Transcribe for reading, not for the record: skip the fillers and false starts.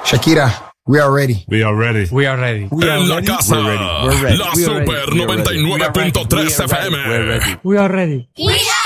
Shakira, we are ready. We are ready. We are ready. En la casa, We're ready. la Super 99.3 FM. We are ready. We are